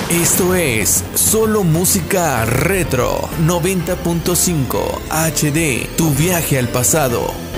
Esto es solo música retro 90.5 HD, tu viaje al pasado.